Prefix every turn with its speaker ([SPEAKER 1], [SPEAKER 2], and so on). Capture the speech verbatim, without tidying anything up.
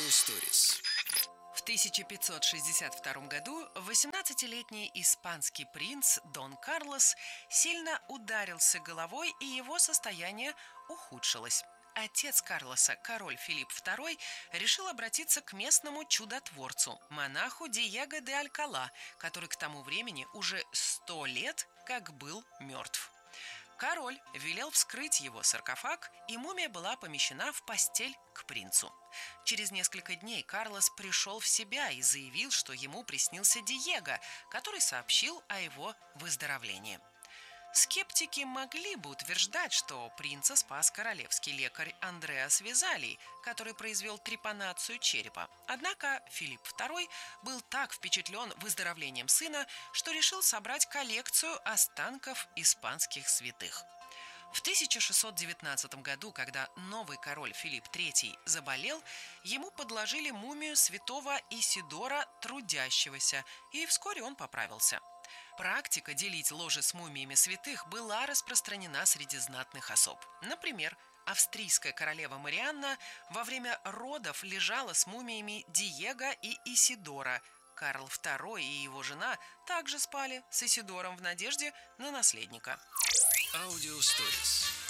[SPEAKER 1] Stories.
[SPEAKER 2] В тысяча пятьсот шестьдесят втором году восемнадцатилетний испанский принц Дон Карлос сильно ударился головой, и его состояние ухудшилось. Отец Карлоса, король Филипп второй, решил обратиться к местному чудотворцу, монаху Диего де Алькала, который к тому времени уже сто лет как был мертв. Король велел вскрыть его саркофаг, и мумия была помещена в постель к принцу. Через несколько дней Карлос пришел в себя и заявил, что ему приснился Диего, который сообщил о его выздоровлении. Скептики могли бы утверждать, что принца спас королевский лекарь Андреас Визалий, который произвел трепанацию черепа. Однако Филипп второй был так впечатлен выздоровлением сына, что решил собрать коллекцию останков испанских святых. В тысяча шестьсот девятнадцатом году, когда новый король Филипп третий заболел, ему подложили мумию святого Исидора Трудящегося, и вскоре он поправился. Практика делить ложе с мумиями святых была распространена среди знатных особ. Например, австрийская королева Марианна во время родов лежала с мумиями Диего и Исидора. Карл второй и его жена также спали с Исидором в надежде на наследника.
[SPEAKER 1] Audio Stories.